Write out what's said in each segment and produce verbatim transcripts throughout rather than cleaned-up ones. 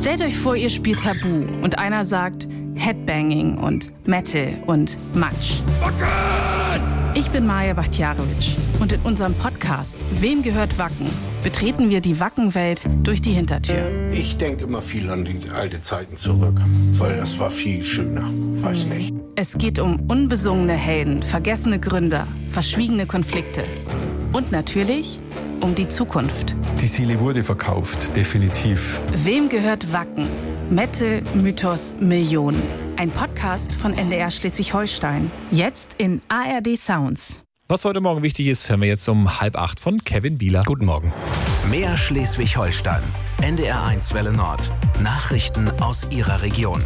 Stellt euch vor, ihr spielt Tabu und einer sagt Headbanging und Metal und Matsch. Ich bin Maja Bachtjarowitsch und in unserem Podcast Wem gehört Wacken? Betreten wir die Wackenwelt durch die Hintertür. Ich denke immer viel an die alten Zeiten zurück, weil das war viel schöner. Weiß nicht. Es geht um unbesungene Helden, vergessene Gründer, verschwiegene Konflikte und natürlich um die Zukunft. Die Seele wurde verkauft, definitiv. Wem gehört Wacken? Metal, Mythos, Millionen. Ein Podcast von N D R Schleswig-Holstein. Jetzt in A R D Sounds. Was heute Morgen wichtig ist, hören wir jetzt um halb acht von Kevin Bieler. Guten Morgen. Mehr Schleswig-Holstein. N D R eins Welle Nord. Nachrichten aus Ihrer Region.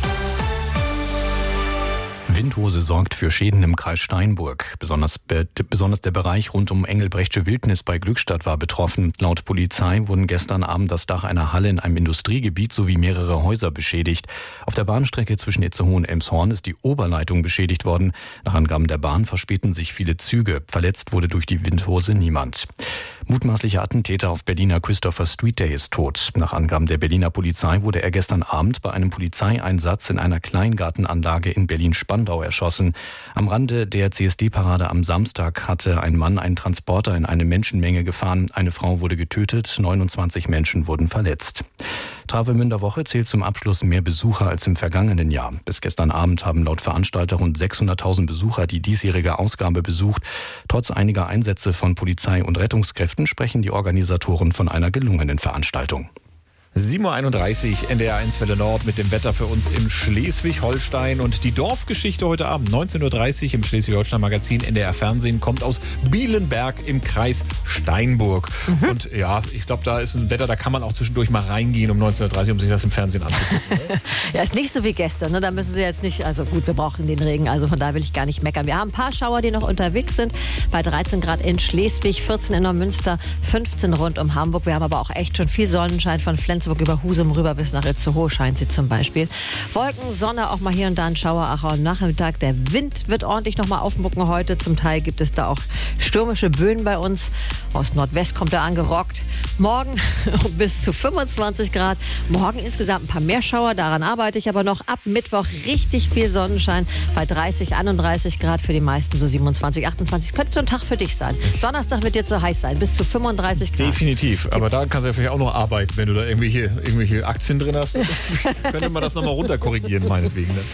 Windhose sorgt für Schäden im Kreis Steinburg. Besonders, be- besonders der Bereich rund um Engelbrechtsche Wildnis bei Glückstadt war betroffen. Laut Polizei wurden gestern Abend das Dach einer Halle in einem Industriegebiet sowie mehrere Häuser beschädigt. Auf der Bahnstrecke zwischen Itzehoe und Elmshorn ist die Oberleitung beschädigt worden. Nach Angaben der Bahn verspäten sich viele Züge. Verletzt wurde durch die Windhose niemand. Mutmaßlicher Attentäter auf Berliner Christopher Street Day ist tot. Nach Angaben der Berliner Polizei wurde er gestern Abend bei einem Polizeieinsatz in einer Kleingartenanlage in Berlin-Spandau erschossen. Am Rande der C S D-Parade am Samstag hatte ein Mann einen Transporter in eine Menschenmenge gefahren. Eine Frau wurde getötet, neunundzwanzig Menschen wurden verletzt. Travemünder Woche zählt zum Abschluss mehr Besucher als im vergangenen Jahr. Bis gestern Abend haben laut Veranstalter rund sechshunderttausend Besucher die diesjährige Ausgabe besucht. Trotz einiger Einsätze von Polizei und Rettungskräften sprechen die Organisatoren von einer gelungenen Veranstaltung. sieben Uhr einunddreißig, N D R eins Welle Nord mit dem Wetter für uns in Schleswig-Holstein. Und die Dorfgeschichte heute Abend, neunzehn Uhr dreißig im Schleswig-Holstein-Magazin N D R Fernsehen, kommt aus Bielenberg im Kreis Steinburg. Mhm. Und ja, ich glaube, da ist ein Wetter, da kann man auch zwischendurch mal reingehen um neunzehn Uhr dreißig, um sich das im Fernsehen anzugucken. Ja, ist nicht so wie gestern, ne? Da müssen Sie jetzt nicht, also gut, wir brauchen den Regen, also von daher will ich gar nicht meckern. Wir haben ein paar Schauer, die noch unterwegs sind, bei dreizehn Grad in Schleswig, vierzehn in Neumünster, fünfzehn rund um Hamburg. Wir haben aber auch echt schon viel Sonnenschein von Flensburg über Husum rüber bis nach Itzehoe scheint sie zum Beispiel. Wolken, Sonne, auch mal hier und da ein Schauer, auch am Nachmittag. Der Wind wird ordentlich noch mal aufmucken heute. Zum Teil gibt es da auch stürmische Böen bei uns. Aus Nordwest kommt er angerockt. Morgen bis zu fünfundzwanzig Grad. Morgen insgesamt ein paar mehr Schauer. Daran arbeite ich aber noch. Ab Mittwoch richtig viel Sonnenschein. Bei dreißig, einunddreißig Grad für die meisten, so siebenundzwanzig, achtundzwanzig. Könnte so ein Tag für dich sein. Donnerstag wird jetzt so heiß sein. Bis zu fünfunddreißig Grad. Definitiv. Aber da kannst du ja vielleicht auch noch arbeiten, wenn du da irgendwelche, irgendwelche Aktien drin hast. Könnte man das nochmal runter korrigieren, meinetwegen. Ne?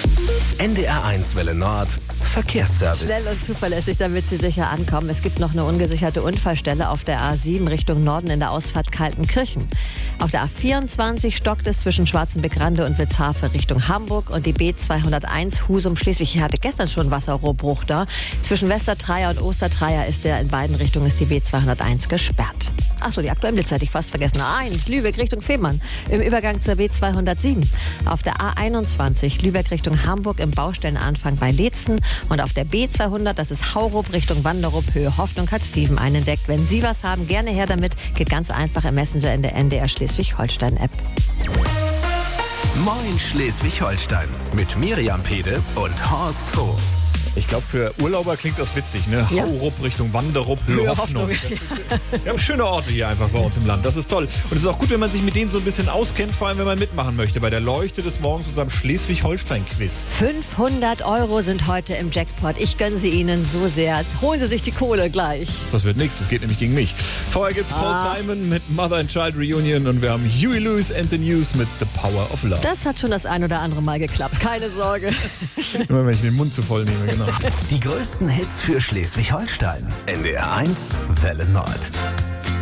N D R eins Welle Nord. Verkehrsservice. Schnell und zuverlässig, damit Sie sicher ankommen. Es gibt noch eine ungesicherte Unfallstelle auf der A sieben Richtung Norden in der Ausfahrt Kaltenkirchen. Auf der A vierundzwanzig stockt es zwischen Schwarzenbeck-Rande und Witzhafe Richtung Hamburg und die B zweihunderteins Husum-Schleswig. Ich hatte gestern schon Wasserrohrbruch da. Zwischen Westertreier und Ostertreier ist der in beiden Richtungen ist die B zweihunderteins gesperrt. Achso, die aktuelle Blitz hatte ich fast vergessen. A eins, Lübeck Richtung Fehmarn im Übergang zur B zweihundertsieben. Auf der A einundzwanzig, Lübeck Richtung Hamburg im Baustellenanfang bei Leetzen. Und auf der B zweihundert, das ist Haurup Richtung Wanderup, Höhe Hoffnung, hat Steven einen entdeckt. Wenn Sie was haben, gerne her damit. Geht ganz einfach im Messenger in der N D R Schleswig-Holstein-App. Moin Schleswig-Holstein mit Miriam Pede und Horst Hof. Ich glaube, für Urlauber klingt das witzig, ne? Ja. Haurup Richtung Wanderup, Höhe Hoffnung. Das ist, wir haben schöne Orte hier einfach bei uns im Land. Das ist toll. Und es ist auch gut, wenn man sich mit denen so ein bisschen auskennt, vor allem wenn man mitmachen möchte bei der Leuchte des Morgens, unserem Schleswig-Holstein-Quiz. fünfhundert Euro sind heute im Jackpot. Ich gönne sie Ihnen so sehr. Holen Sie sich die Kohle gleich. Das wird nichts, das geht nämlich gegen mich. Vorher gibt's Paul Ah. Simon mit Mother and Child Reunion und wir haben Huey Lewis and the News mit The Power of Love. Das hat schon das ein oder andere Mal geklappt. Keine Sorge. Immer wenn ich den Mund zu voll nehme, genau. Die größten Hits für Schleswig-Holstein. N D R eins Welle Nord.